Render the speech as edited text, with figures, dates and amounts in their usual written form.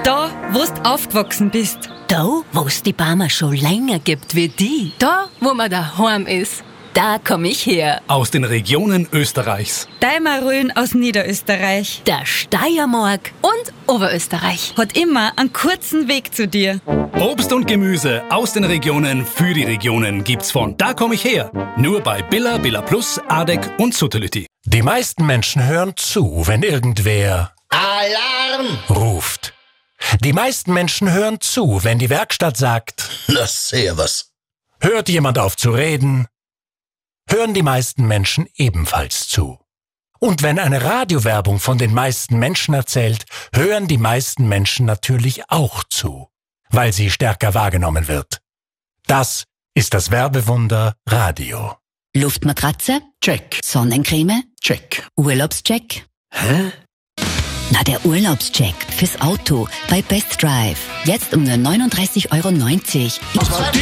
Da, wo du aufgewachsen bist. Da, wo es die Barmer schon länger gibt wie die. Da, wo man daheim ist. Da komm ich her. Aus den Regionen Österreichs. Deimarön aus Niederösterreich. Der Steiermark. Und Oberösterreich. Hat immer einen kurzen Weg zu dir. Obst und Gemüse aus den Regionen für die Regionen gibt's von Da komm ich her. Nur bei Billa, Billa Plus, Adek und Suttelütti. Die meisten Menschen hören zu, wenn irgendwer Alarm! ruft. Die meisten Menschen hören zu, wenn die Werkstatt sagt, Na, servus. hört jemand auf zu reden, hören die meisten Menschen ebenfalls zu. Und wenn eine Radiowerbung von den meisten Menschen erzählt, hören die meisten Menschen natürlich auch zu, weil sie stärker wahrgenommen wird. Das ist das Werbewunder Radio. Luftmatratze? Check. Sonnencreme? Check. Urlaubscheck? Hä? Na, der Urlaubscheck fürs Auto bei Best Drive. Jetzt um nur 39,90 €.